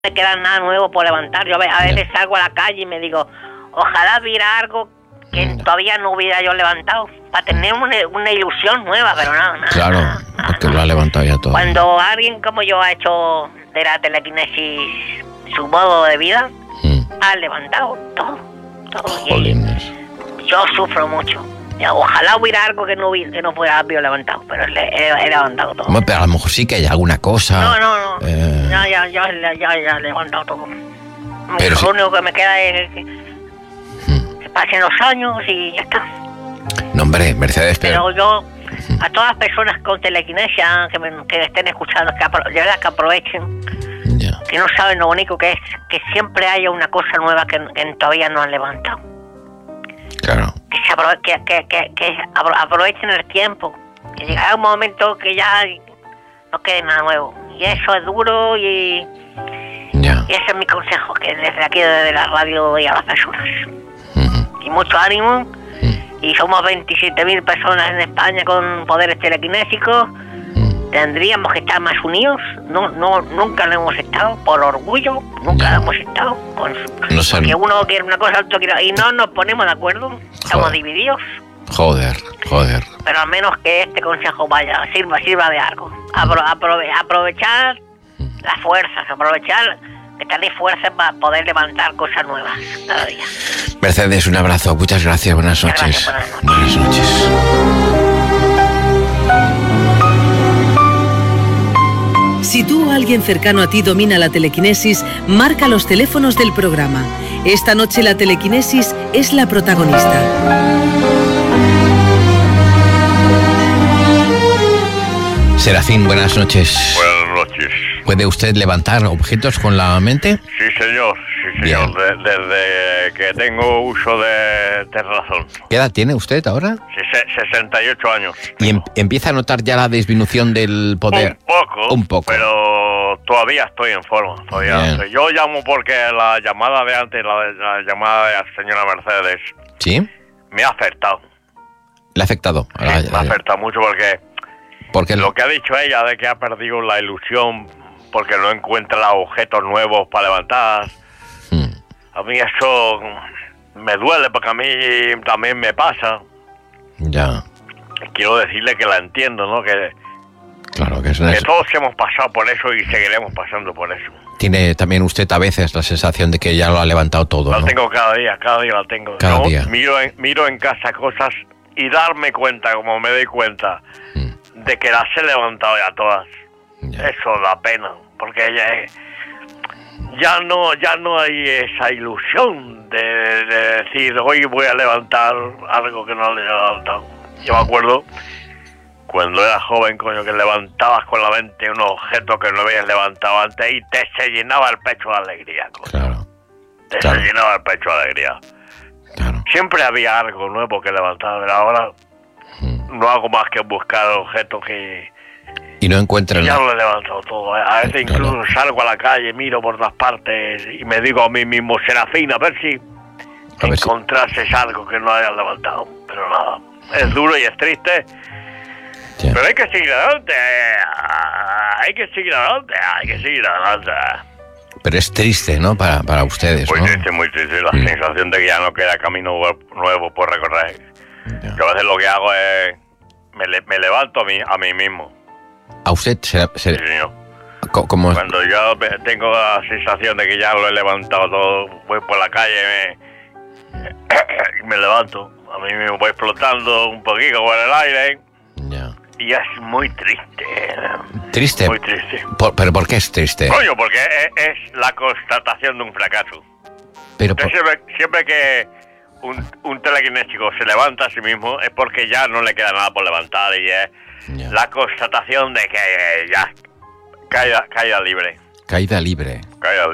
me queda nada nuevo por levantar. Yo a veces salgo a la calle y me digo, ojalá hubiera algo que todavía no hubiera yo levantado, para tener una ilusión nueva, pero nada. Claro, porque lo ha levantado ya todo. Cuando alguien como yo ha hecho de la telequinesis su modo de vida, ha levantado todo. Jolines. Yo sufro mucho. Ojalá hubiera algo que no pudiera haber levantado, pero he levantado todo. Bueno, pero a lo mejor sí que hay alguna cosa. No. Ya he levantado todo. Pero lo único que me queda es que pasen los años y ya está. No, hombre, Mercedes, pero yo, a todas las personas con telequinesia que estén escuchando, de verdad que aprovechen, que no saben lo único que es, que siempre haya una cosa nueva que todavía no han levantado. Claro. Que aprovechen el tiempo, que llegará un momento que ya no quede nada nuevo. Y eso es duro y ese es mi consejo, que desde aquí, desde la radio, doy a las personas. Y mucho ánimo. Y somos 27.000 personas en España con poderes telequinésicos. Tendríamos que estar más unidos. Nunca lo hemos estado, por orgullo, nunca lo hemos estado. Porque uno quiere una cosa, otro quiere, y no nos ponemos de acuerdo, estamos divididos. Joder. Pero al menos que este consejo sirva de algo. Aprovechar las fuerzas, aprovechar que tenéis fuerzas para poder levantar cosas nuevas cada día. Mercedes, un abrazo, muchas gracias, buenas noches. Buenas noches. Si tú o alguien cercano a ti domina la telequinesis, marca los teléfonos del programa. Esta noche la telequinesis es la protagonista. Serafín, buenas noches. Buenas noches. ¿Puede usted levantar objetos con la mente? Sí, señor. Desde que tengo uso de razón. ¿Qué edad tiene usted ahora? 68 años. ¿Y empieza a notar ya la disminución del poder? Un poco. Pero todavía estoy en forma. Yo llamo porque la llamada de antes, la llamada de la señora Mercedes, ¿sí? Me ha afectado. ¿Le ha afectado? Sí, me ha afectado mucho porque lo que ha dicho ella de que ha perdido la ilusión porque no encuentra objetos nuevos para levantar. A mí eso me duele porque a mí también me pasa. Ya. Quiero decirle que la entiendo, ¿no? Claro, que todos hemos pasado por eso y seguiremos pasando por eso. Tiene también usted a veces la sensación de que ya lo ha levantado todo, ¿no? La tengo cada día la tengo. Cada día. Miro en casa cosas y darme cuenta, como me doy cuenta, de que las he levantado ya todas. Ya. Eso da pena, porque ya no hay esa ilusión de decir, hoy voy a levantar algo que no le he levantado. Yo me acuerdo cuando era joven, coño, que levantabas con la mente un objeto que no habías levantado antes y se llenaba el pecho de alegría, coño. Claro. Se llenaba el pecho de alegría. Claro. Siempre había algo nuevo que levantar, pero ahora no hago más que buscar objetos que... Y no encuentran ya lo he levantado todo. A veces incluso salgo a la calle, miro por todas partes y me digo a mí mismo, Serafín, a ver si encontrases algo que no hayas levantado. Pero nada, es duro y es triste. Sí. Pero hay que seguir adelante. Pero es triste, ¿no? Para ustedes, muy ¿no? Muy triste. La sensación de que ya no queda camino nuevo por recorrer. Ya. Yo a veces lo que hago es... Me levanto a mí mismo. ¿A usted Sí, señor. ¿Cómo? Cuando yo tengo la sensación de que ya lo he levantado todo, voy por la calle y me levanto. A mí me voy flotando un poquito por el aire. Ya. Y es muy triste. ¿Triste? Muy triste. ¿Pero por qué es triste? Coño, porque es la constatación de un fracaso. Pero siempre que un telequinésico se levanta a sí mismo es porque ya no le queda nada por levantar y es la constatación de que ya caída libre. Caída libre.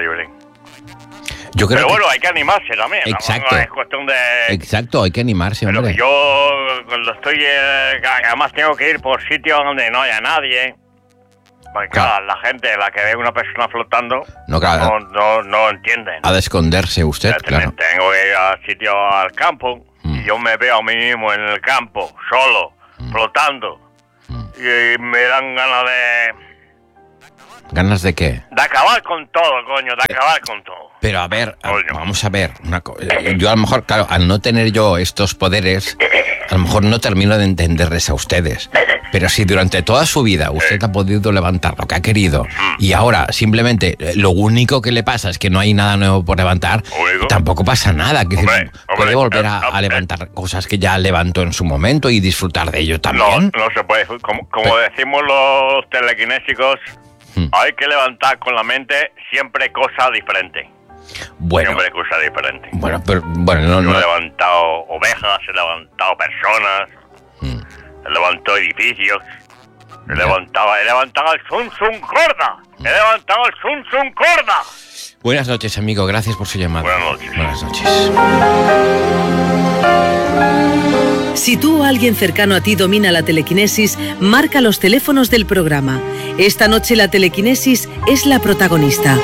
Yo creo bueno, hay que animarse también. Exacto. No es cuestión de... Exacto, hay que animarse, hombre. Pero que yo cuando estoy... además tengo que ir por sitios donde no haya nadie. Porque claro, la gente, la que ve una persona flotando, no entiende. Ha de esconderse usted, claro. Tengo que ir al sitio, al campo, y yo me veo a mí mismo en el campo, solo, flotando. Y me dan ganas ¿Ganas de qué? De acabar con todo, coño, de acabar con todo. Pero a ver, vamos a ver. Yo a lo mejor, claro, al no tener yo estos poderes, a lo mejor no termino de entenderles a ustedes. Pero si durante toda su vida usted ha podido levantar lo que ha querido y ahora simplemente lo único que le pasa es que no hay nada nuevo por levantar, tampoco pasa nada. Puede volver a levantar cosas que ya levantó en su momento y disfrutar de ello también. No se puede. Como decimos los telequinésicos, hay que levantar con la mente siempre cosas diferentes. Bueno, siempre cosas diferentes. Bueno, pero bueno, Yo he levantado ovejas, he levantado personas, he levantado edificios, he levantado el Sun Sun Corda, he levantado el Sun Sun Corda. Buenas noches, amigo, gracias por su llamada. Buenas noches. Buenas noches. Si tú o alguien cercano a ti domina la telequinesis, marca los teléfonos del programa. Esta noche la telequinesis es la protagonista.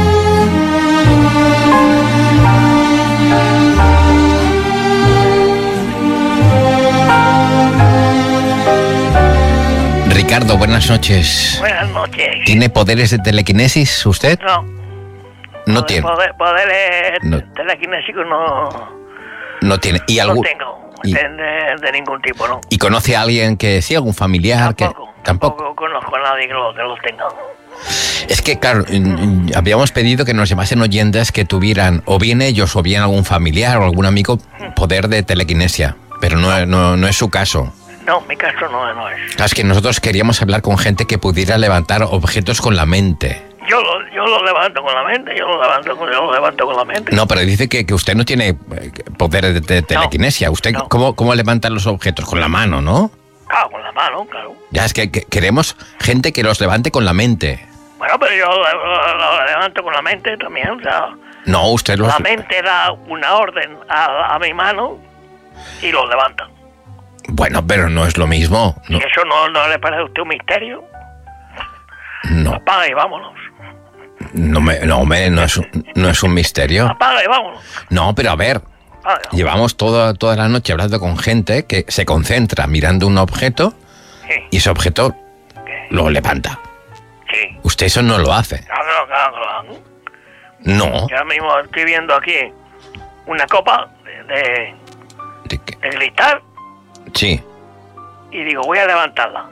Ricardo, buenas noches. Buenas noches. ¿Tiene poderes de telequinesis usted? No tiene. Poderes telequinésicos no tiene. ¿Y algún? No tengo. De ningún tipo, ¿no? ¿Y conoce a alguien que sí, algún familiar? Tampoco conozco a nadie que los tenga. Es que, claro, habíamos pedido que nos llamasen oyentes que tuvieran, o bien ellos, o bien algún familiar o algún amigo, poder de telequinesia. Pero no es su caso. No, mi caso no es. Claro, es que nosotros queríamos hablar con gente que pudiera levantar objetos con la mente. Yo lo levanto con la mente, yo lo levanto con la mente. No, pero dice que usted no tiene poder de telequinesia. ¿Usted cómo levanta los objetos? Con la mano, ¿no? Claro, con la mano, claro. Ya, es que queremos gente que los levante con la mente. Bueno, pero yo lo levanto con la mente también, o sea... No, usted La mente da una orden a mi mano y lo levanta. Bueno, pero no es lo mismo. ¿Y eso no le parece a usted un misterio? No. Apaga y vámonos. No es un misterio. Apaga y vámonos. No, pero a ver, llevamos toda la noche hablando con gente que se concentra mirando un objeto y ese objeto lo levanta. Sí. Usted eso no lo hace. Claro. No. Yo ahora mismo estoy viendo aquí una copa de cristal. Sí. Y digo, voy a levantarla.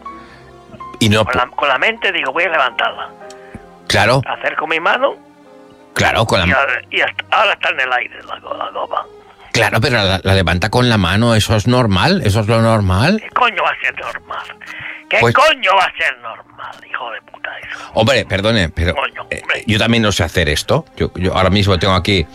Y no... Con la mente digo, voy a levantarla. Claro. Acerco mi mano. Claro, con la mano. Y ahora está en el aire la copa. Claro, pero la levanta con la mano, ¿eso es normal? ¿Eso es lo normal? ¿Qué coño va a ser normal? ¿Qué coño va a ser normal, hijo de puta eso? Hombre, perdone, pero yo también no sé hacer esto. Yo ahora mismo tengo aquí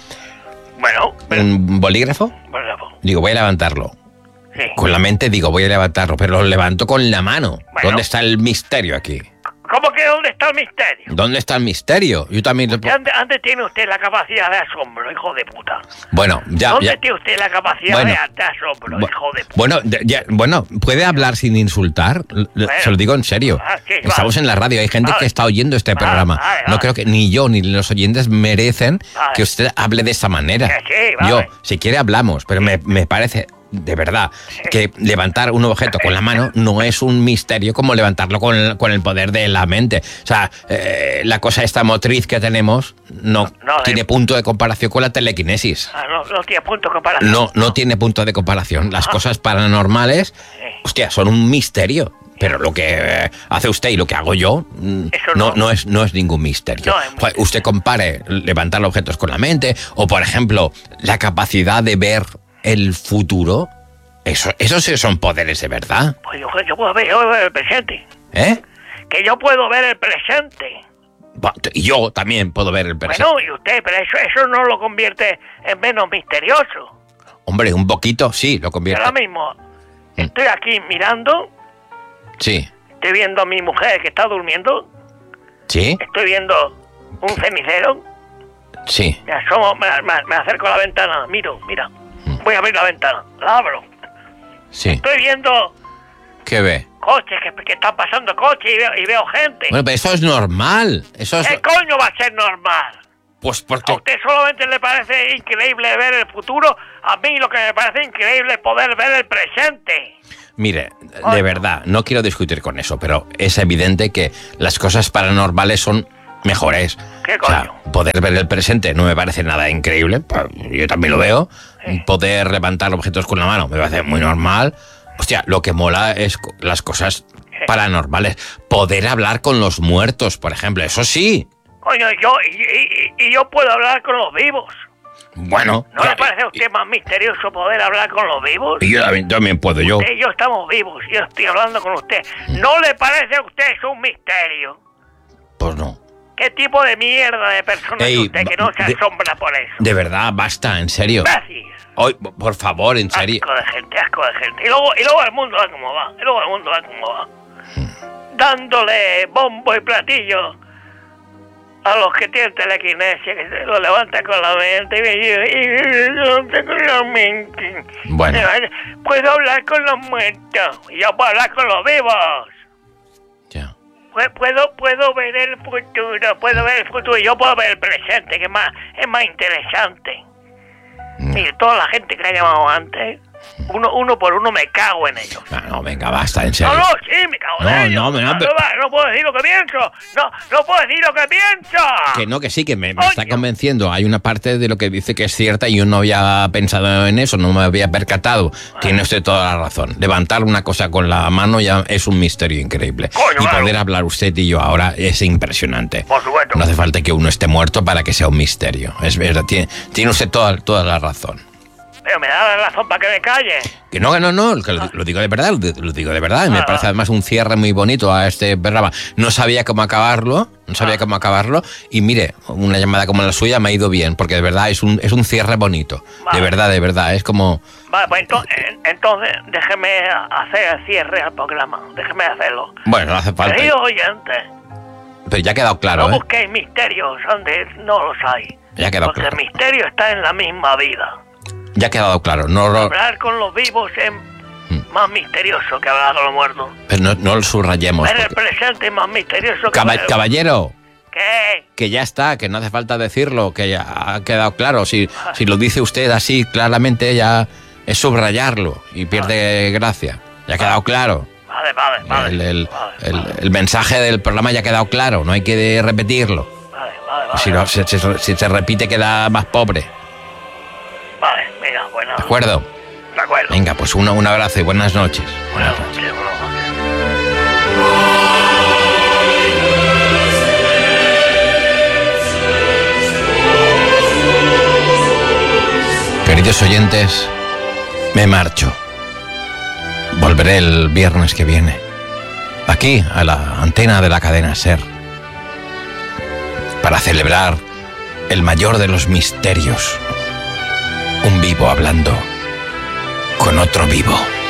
un bolígrafo. Digo, voy a levantarlo. Sí. Con la mente digo, voy a levantarlo, pero lo levanto con la mano. Bueno. ¿Dónde está el misterio aquí? ¿Cómo que dónde está el misterio? ¿Dónde está el misterio? Yo también... ¿Dónde tiene usted la capacidad de asombro, hijo de puta? Bueno, ya... ¿Dónde tiene usted la capacidad de asombro, hijo de puta? Bueno, ¿puede hablar sin insultar? Se lo digo en serio. Sí, Estamos en la radio, hay gente que está oyendo este programa. No creo que ni yo ni los oyentes merecen que usted hable de esa manera. Yo, si quiere hablamos, pero me parece... De verdad, que levantar un objeto con la mano no es un misterio como levantarlo con el poder de la mente. O sea, la cosa esta motriz que tenemos no tiene punto de comparación con la telequinesis. No tiene punto de comparación. No tiene punto de comparación. Las cosas paranormales, hostia, son un misterio. Pero lo que hace usted y lo que hago yo no es ningún misterio. Usted compare levantar objetos con la mente o, por ejemplo, la capacidad de ver el futuro. Esos sí son poderes de verdad. Pues yo puedo ver el presente. Que yo puedo ver el presente. Y yo también puedo ver el presente. Bueno, y usted, pero eso no lo convierte en menos misterioso. Hombre, un poquito sí lo convierte. Ahora mismo estoy aquí mirando. Sí. Estoy viendo a mi mujer que está durmiendo. Sí. Estoy viendo un cenicero. Sí. Me asomo, me acerco a la ventana. Mira. Voy a abrir la ventana. La abro. Sí. Estoy viendo... ¿Qué ve? Coches, que están pasando coches y veo gente. Bueno, pero eso es normal. ¿Qué coño va a ser normal? Pues porque... ¿A usted solamente le parece increíble ver el futuro? A mí lo que me parece increíble es poder ver el presente. Mire, de verdad, no quiero discutir con eso, pero es evidente que las cosas paranormales son mejores. ¿Qué coño? O sea, poder ver el presente no me parece nada increíble, yo también lo veo. Poder levantar objetos con la mano me parece muy normal. Hostia, lo que mola es las cosas paranormales. Poder hablar con los muertos, por ejemplo, eso sí. Coño, yo puedo hablar con los vivos. Bueno. ¿No le parece a usted más misterioso poder hablar con los vivos? Y yo también puedo, yo. Usted y yo estamos vivos, yo estoy hablando con usted. ¿No le parece a usted eso un misterio? Pues no. ¿Qué tipo de mierda de persona es usted que no se asombra por eso? De verdad, basta, en serio. Gracias. Hoy, por favor, en serio. Asco de gente. Y luego el mundo va como va. Dándole bombo y platillo a los que tienen telequinesia, que se lo levantan con la mente y con la mente. Bueno. Puedo hablar con los muertos y yo puedo hablar con los vivos. Ya. Puedo ver el futuro y yo puedo ver el presente, que es más interesante. Mire, toda la gente que ha llamado antes, uno por uno me cago en ellos. No, venga, basta, en serio. No, sí, me cago en ellos. No puedo decir lo que pienso. No puedo decir lo que pienso. Que no, que sí, que me está convenciendo. Hay una parte de lo que dice que es cierta y yo no había pensado en eso, no me había percatado. Tiene usted toda la razón. Levantar una cosa con la mano ya es un misterio increíble. Coño, y poder hablar usted y yo ahora es impresionante. Por supuesto. No hace falta que uno esté muerto para que sea un misterio. Es verdad, tiene usted toda la razón. Pero me da la razón para que me calle. Que no, que lo digo de verdad, lo digo de verdad. Me parece además un cierre muy bonito a este programa. No sabía cómo acabarlo, y mire, una llamada como la suya me ha ido bien, porque de verdad es un cierre bonito. Vale. De verdad, es como... Vale, pues entonces déjeme hacer el cierre al programa, déjeme hacerlo. Bueno, no hace falta. Queridos oyentes, pero ya ha quedado claro, no busquéis misterios donde no los hay. Ya ha quedado claro. Porque el misterio está en la misma vida. Ya ha quedado claro. Hablar con los vivos es más misterioso que hablar con los muertos. Pero no lo subrayemos. Ver el presente es más misterioso que Caballero. ¿Qué? Que ya está, que no hace falta decirlo, que ya ha quedado claro. Si lo dice usted así claramente, ya es subrayarlo y pierde gracia. Ya ha quedado claro. Vale. El mensaje del programa ya ha quedado claro, no hay que repetirlo. Vale. Si se repite queda más pobre. Vale, venga, bueno. ¿De acuerdo? De acuerdo. Venga, pues un abrazo y buenas noches. Buenas noches. Queridos oyentes, me marcho. Volveré el viernes que viene, aquí, a la antena de la cadena SER, para celebrar el mayor de los misterios. Un vivo hablando con otro vivo.